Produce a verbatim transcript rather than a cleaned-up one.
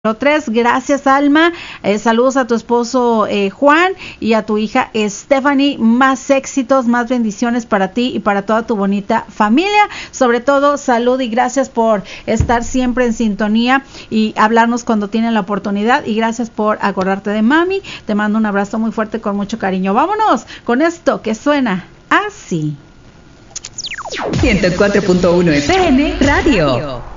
Tres, gracias Alma, eh, saludos a tu esposo eh, Juan y a tu hija Stephanie, más éxitos, más bendiciones para ti y para toda tu bonita familia, sobre todo salud y gracias por estar siempre en sintonía y hablarnos cuando tienen la oportunidad y gracias por acordarte de mami, te mando un abrazo muy fuerte con mucho cariño. Vámonos con esto que suena así. ciento cuatro punto uno F M Radio.